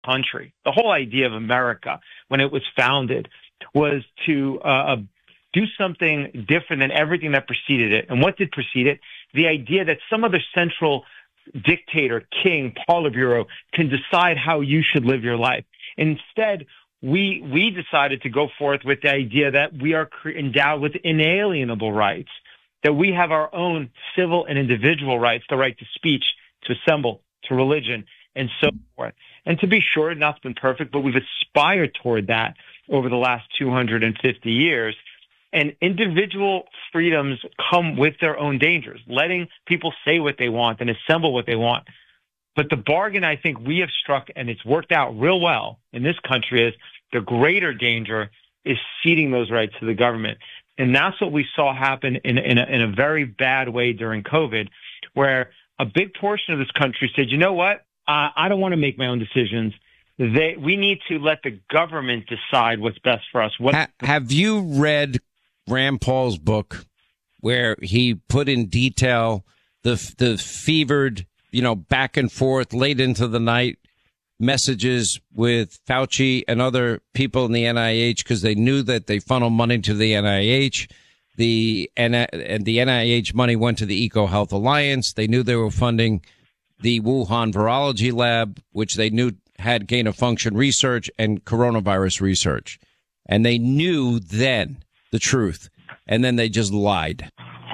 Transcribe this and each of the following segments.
country. The whole idea of America, when it was founded, was to do something different than everything that preceded it. And what did precede it? The idea that some other central dictator, king, Politburo can decide how you should live your life. Instead, we decided to go forth with the idea that we are endowed with inalienable rights, that we have our own civil and individual rights, the right to speech, to assemble, to religion, and so forth. And to be sure, nothing's been perfect, but we've aspired toward that over the last 250 years. And individual freedoms come with their own dangers, letting people say what they want and assemble what they want. But the bargain I think we have struck, and it's worked out real well in this country, is the greater danger is ceding those rights to the government. And that's what we saw happen in a very bad way during COVID, where a big portion of this country said, you know what, I don't want to make my own decisions. We need to let the government decide what's best for us. Have you read Rand Paul's book, where he put in detail the fevered, back and forth late into the night messages with Fauci and other people in the NIH, because they knew that they funneled money to the NIH. And the NIH money went to the EcoHealth Alliance. They knew they were funding the Wuhan Virology Lab, which they knew had gain-of-function research and coronavirus research. And they knew then the truth, and then they just lied.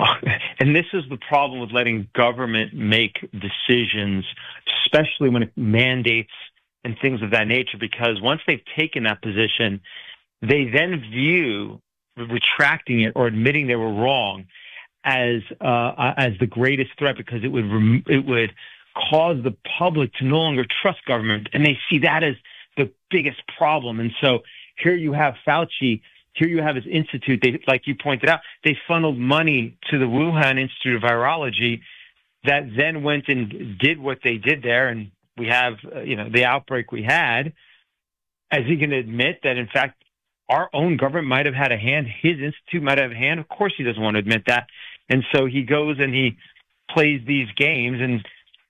And this is the problem with letting government make decisions, especially when it mandates and things of that nature, because once they've taken that position, they then view retracting it or admitting they were wrong as the greatest threat, because it would cause the public to no longer trust government, and they see that as the biggest problem. And so here you have Fauci. Here you have his institute. They, like you pointed out, they funneled money to the Wuhan Institute of Virology that then went and did what they did there. And we have, the outbreak we had. Is he going to admit that, in fact, our own government might have had a hand? His institute might have a hand. Of course he doesn't want to admit that. And so he goes and he plays these games, and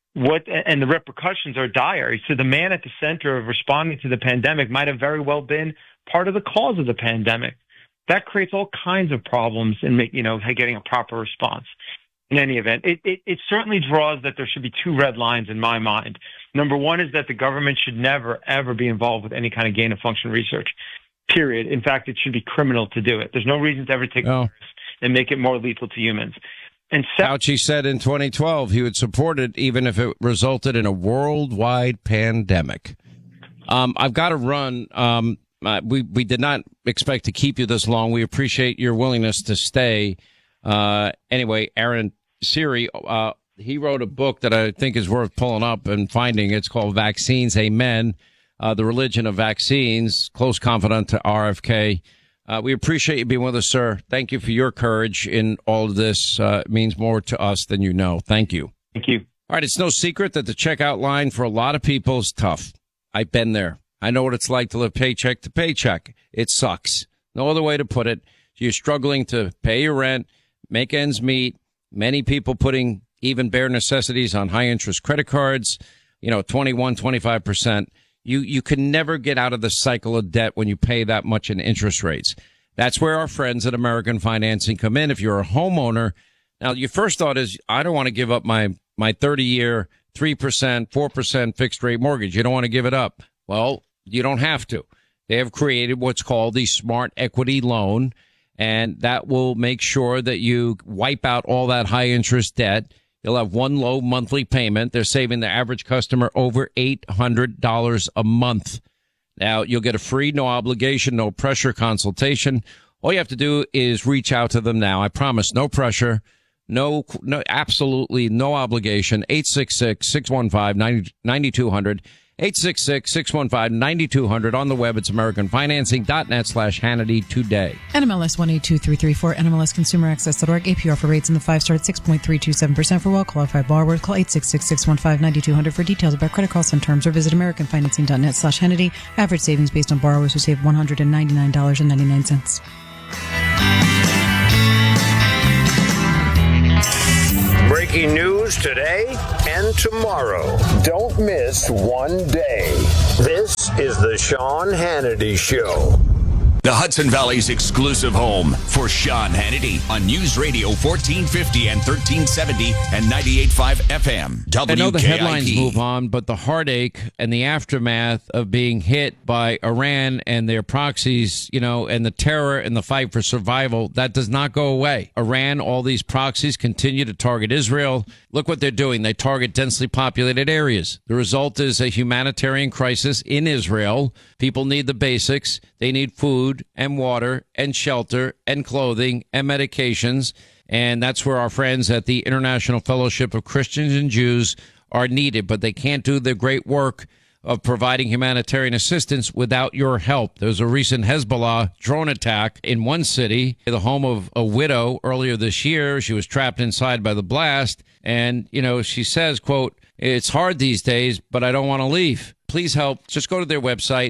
the repercussions are dire. So the man at the center of responding to the pandemic might have very well been part of the cause of the pandemic. That creates all kinds of problems in getting a proper response. In any event, it certainly draws that there should be two red lines in my mind. Number one is that the government should never, ever be involved with any kind of gain-of-function research, period. In fact, it should be criminal to do it. There's no reason to ever take a virus and make it more lethal to humans. And Fauci said in 2012 he would support it even if it resulted in a worldwide pandemic. I've got to run. We did not expect to keep you this long. We appreciate your willingness to stay. Anyway, Aaron Siri, he wrote a book that I think is worth pulling up and finding. It's called Vaccines, Amen, The Religion of Vaccines, close confidant to RFK. We appreciate you being with us, sir. Thank you for your courage in all of this. It means more to us than you know. Thank you. Thank you. All right. It's no secret that the checkout line for a lot of people is tough. I've been there. I know what it's like to live paycheck to paycheck. It sucks. No other way to put it. You're struggling to pay your rent, make ends meet. Many people putting even bare necessities on high interest credit cards, 21, 25%. You can never get out of the cycle of debt when you pay that much in interest rates. That's where our friends at American Financing come in. If you're a homeowner, now your first thought is, I don't want to give up my 30-year, 3%, 4% fixed rate mortgage. You don't want to give it up. Well, you don't have to. They have created what's called the Smart Equity Loan, and that will make sure that you wipe out all that high interest debt. You'll have one low monthly payment. They're saving the average customer over $800 a month. Now, you'll get a free, no obligation, no pressure consultation. All you have to do is reach out to them now. I promise, no pressure, no, absolutely no obligation. 866-615-9200. 866-615-9200. On the web, it's americanfinancing.net/Hannity today. NMLS 182334, NMLSconsumeraccess.org. APR for rates in the 5-star at 6.327% for well-qualified borrowers. Call 866-615-9200 for details about credit costs and terms, or visit americanfinancing.net/Hannity. Average savings based on borrowers who save $199.99. Break Breaking news today and tomorrow. Don't miss one day. This is the Sean Hannity Show. The Hudson Valley's exclusive home for Sean Hannity on News Radio 1450 and 1370 and 98.5 FM. WKIP. I know the headlines move on, but the heartache and the aftermath of being hit by Iran and their proxies, and the terror and the fight for survival, that does not go away. Iran, all these proxies continue to target Israel. Look what they're doing. They target densely populated areas. The result is a humanitarian crisis in Israel. People need the basics. They need food and water and shelter and clothing and medications. And that's where our friends at the International Fellowship of Christians and Jews are needed. But they can't do the great work of providing humanitarian assistance without your help. There was a recent Hezbollah drone attack in one city, the home of a widow earlier this year. She was trapped inside by the blast. And, she says, quote, "It's hard these days, but I don't want to leave. Please help. Just go to their website,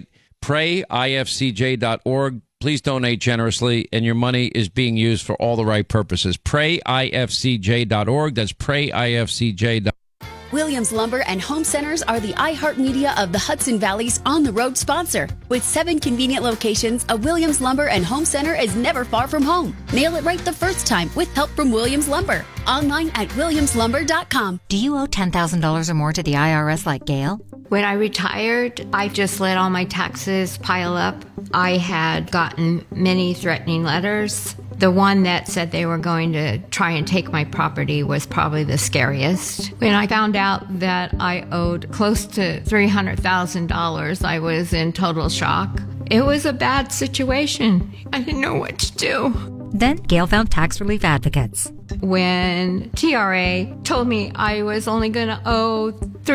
prayifcj.org. Please donate generously, and your money is being used for all the right purposes. Prayifcj.org. That's prayifcj.org. Williams Lumber and Home Centers are the iHeartMedia of the Hudson Valley's on-the-road sponsor. With 7 convenient locations, a Williams Lumber and Home Center is never far from home. Nail it right the first time with help from Williams Lumber. Online at williamslumber.com. Do you owe $10,000 or more to the IRS like Gail? When I retired, I just let all my taxes pile up. I had gotten many threatening letters. The one that said they were going to try and take my property was probably the scariest. When I found out that I owed close to $300,000, I was in total shock. It was a bad situation. I didn't know what to do. Then Gail found tax relief advocates. When TRA told me I was only going to owe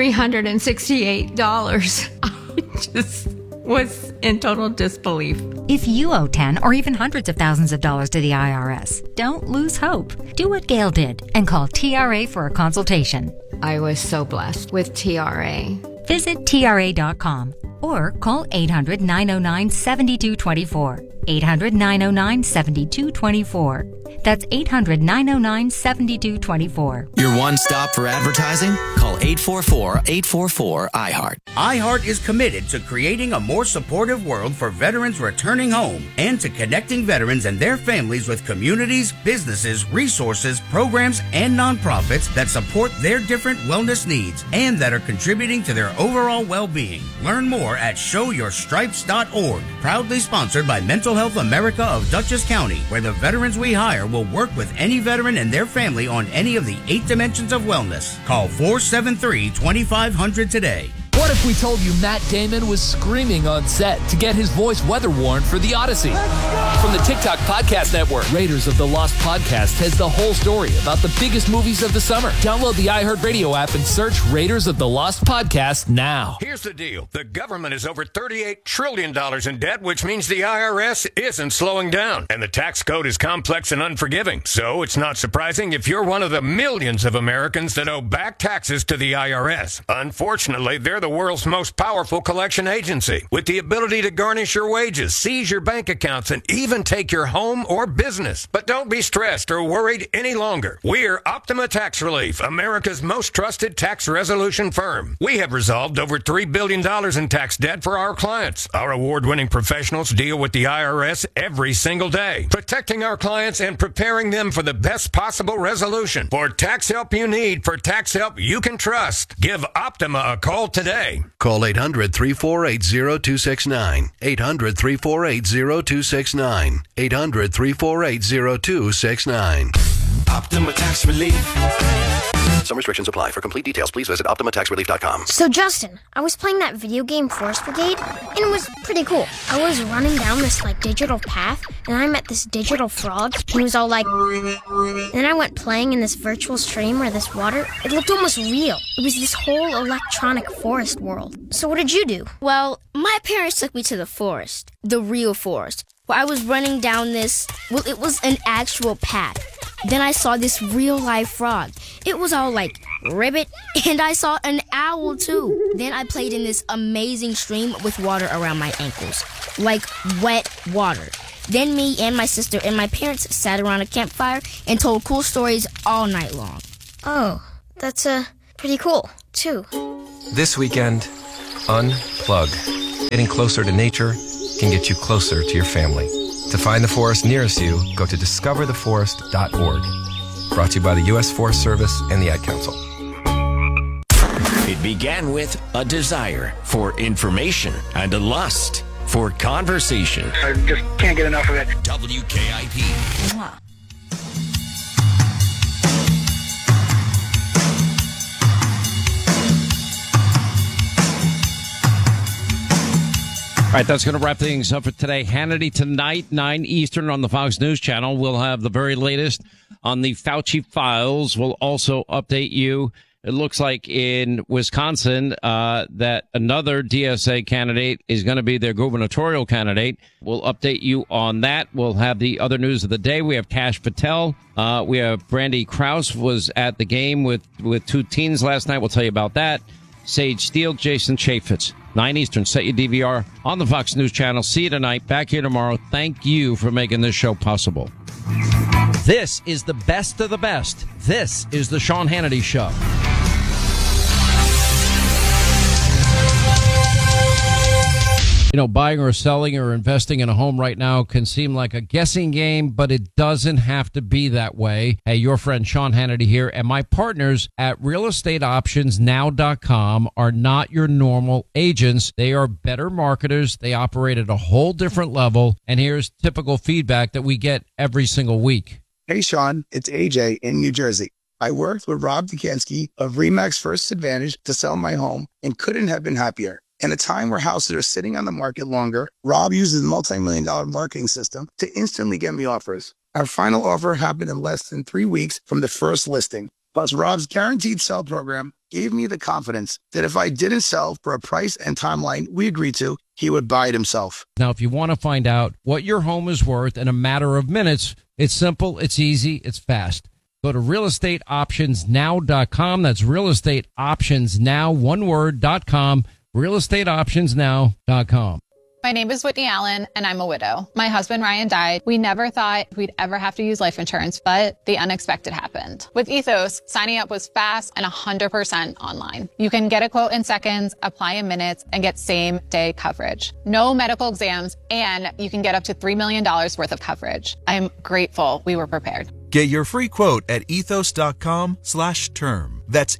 $368, I just was in total disbelief. If you owe 10 or even hundreds of thousands of dollars to the IRS, don't lose hope. Do what Gail did and call TRA for a consultation. I was so blessed with TRA. Visit TRA.com or call 800-909-7224. 800-909-7224. That's 800-909-7224. Your one stop for advertising? Call 844-844-IHEART. iHeart is committed to creating a more supportive world for veterans returning home and to connecting veterans and their families with communities, businesses, resources, programs, and nonprofits that support their different wellness needs and that are contributing to their overall well-being. Learn more at showyourstripes.org. Proudly sponsored by Mental Health America of Dutchess County, where the veterans we hire will work with any veteran and their family on any of the 8 dimensions of wellness. Call 473-2500 today. What if we told you Matt Damon was screaming on set to get his voice weather-worn for The Odyssey? From the TikTok Podcast Network, Raiders of the Lost Podcast has the whole story about the biggest movies of the summer. Download the iHeartRadio app and search Raiders of the Lost Podcast now. Here's the deal. The government is over $38 trillion in debt, which means the IRS isn't slowing down. And the tax code is complex and unforgiving. So it's not surprising if you're one of the millions of Americans that owe back taxes to the IRS. Unfortunately, they're the world's most powerful collection agency, with the ability to garnish your wages, seize your bank accounts, and even take your home or business. But don't be stressed or worried any longer. We're Optima Tax Relief, America's most trusted tax resolution firm. We have resolved over $3 billion in tax debt for our clients. Our award-winning professionals deal with the IRS every single day, protecting our clients and preparing them for the best possible resolution. For tax help you need, for tax help you can trust, give Optima a call today. Call 800-348-0269. 800-348-0269. 800-348-0269. Optima Tax Relief. Some restrictions apply. For complete details, please visit OptimaTaxRelief.com. So, Justin, I was playing that video game Forest Brigade, and it was pretty cool. I was running down this, digital path, and I met this digital frog. He was all like... And then I went playing in this virtual stream where this water, it looked almost real. It was this whole electronic forest world. So what did you do? Well, my parents took me to the forest, the real forest, where I was running down this... Well, it was an actual path. Then I saw this real-life frog. It was all like ribbit, and I saw an owl, too. Then I played in this amazing stream with water around my ankles, like wet water. Then me and my sister and my parents sat around a campfire and told cool stories all night long. Oh, that's pretty cool, too. This weekend, unplug. Getting closer to nature can get you closer to your family. To find the forest nearest you, go to discovertheforest.org. Brought to you by the U.S. Forest Service and the Ad Council. It began with a desire for information and a lust for conversation. I just can't get enough of it. WKIP. Wow. All right, that's going to wrap things up for today. Hannity tonight, 9 Eastern on the Fox News Channel. We'll have the very latest on the Fauci files. We'll also update you. It looks like in Wisconsin that another DSA candidate is going to be their gubernatorial candidate. We'll update you on that. We'll have the other news of the day. We have Kash Patel. We have Brandy Krause was at the game with 2 teens last night. We'll tell you about that. Sage Steele, Jason Chaffetz. 9 Eastern, set your DVR on the Fox News Channel. See you tonight. Back here tomorrow. Thank you for making this show possible. This is the best of the best. This is the Sean Hannity Show. You know, buying or selling or investing in a home right now can seem like a guessing game, but it doesn't have to be that way. Hey, your friend Sean Hannity here, and my partners at realestateoptionsnow.com are not your normal agents. They are better marketers. They operate at a whole different level, and here's typical feedback that we get every single week. Hey, Sean, it's AJ in New Jersey. I worked with Rob Dukansky of RE/MAX First Advantage to sell my home and couldn't have been happier. In a time where houses are sitting on the market longer, Rob uses a multi-million-dollar marketing system to instantly get me offers. Our final offer happened in less than 3 weeks from the first listing. Plus, Rob's guaranteed sell program gave me the confidence that if I didn't sell for a price and timeline we agreed to, he would buy it himself. Now, if you want to find out what your home is worth in a matter of minutes, it's simple, it's easy, it's fast. Go to realestateoptionsnow.com. That's realestateoptionsnow, one word.com. realestateoptionsnow.com. My name is Whitney Allen, and I'm a widow. My husband, Ryan, died. We never thought we'd ever have to use life insurance, but the unexpected happened. With Ethos, signing up was fast and 100% online. You can get a quote in seconds, apply in minutes, and get same-day coverage. No medical exams, and you can get up to $3 million worth of coverage. I'm grateful we were prepared. Get your free quote at ethos.com/term. That's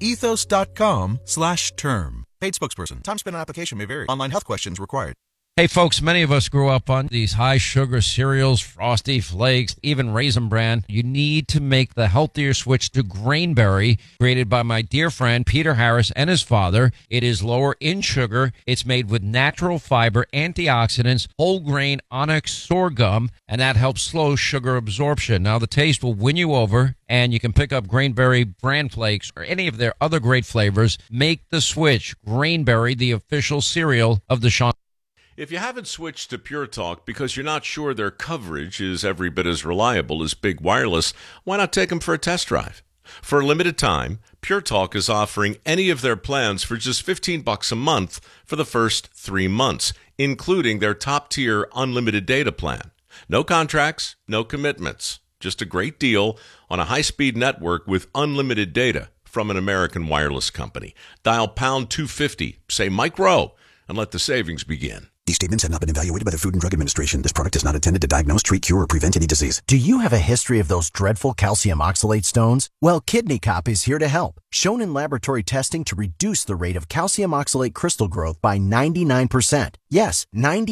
ethos.com/term. Paid spokesperson. Time spent on application may vary. Online health questions required. Hey, folks, many of us grew up on these high-sugar cereals, Frosty Flakes, even Raisin Bran. You need to make the healthier switch to Grainberry, created by my dear friend Peter Harris and his father. It is lower in sugar. It's made with natural fiber, antioxidants, whole grain onyx sorghum, and that helps slow sugar absorption. Now, the taste will win you over, and you can pick up Grainberry Bran Flakes or any of their other great flavors. Make the switch. Grainberry, the official cereal of the Sean. If you haven't switched to Pure Talk because you're not sure their coverage is every bit as reliable as Big Wireless, why not take them for a test drive? For a limited time, Pure Talk is offering any of their plans for just $15 a month for the first 3 months, including their top-tier unlimited data plan. No contracts, no commitments. Just a great deal on a high-speed network with unlimited data from an American wireless company. Dial pound 250, say Mike Rowe, and let the savings begin. These statements have not been evaluated by the Food and Drug Administration. This product is not intended to diagnose, treat, cure, or prevent any disease. Do you have a history of those dreadful calcium oxalate stones? Well, Kidney Cop is here to help. Shown in laboratory testing to reduce the rate of calcium oxalate crystal growth by 99%. Yes,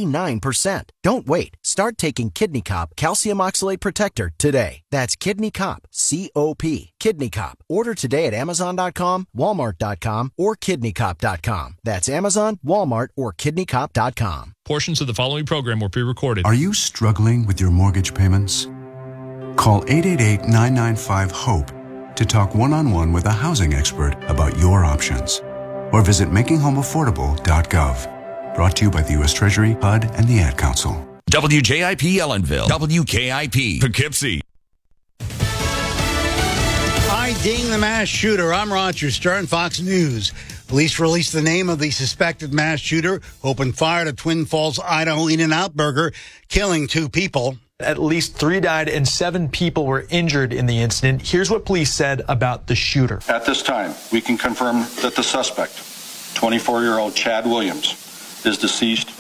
99%. Don't wait. Start taking Kidney Cop Calcium Oxalate Protector today. That's Kidney Cop, C-O-P. Kidney Cop. Order today at Amazon.com, Walmart.com, or KidneyCop.com. That's Amazon, Walmart, or KidneyCop.com. Portions of the following program were pre-recorded. Are you struggling with your mortgage payments? Call 888-995-HOPE to talk one-on-one with a housing expert about your options. Or visit makinghomeaffordable.gov. Brought to you by the U.S. Treasury, HUD, and the Ad Council. WJIP Ellenville. WKIP Poughkeepsie. Ding the mass shooter. I'm Roger Stern, Fox News. Police released the name of the suspected mass shooter who opened fire at a Twin Falls, Idaho In-N-Out burger, killing 2 people. At least 3 died and 7 people were injured in the incident. Here's what police said about the shooter. At this time, we can confirm that the suspect, 24-year-old Chad Williams, is deceased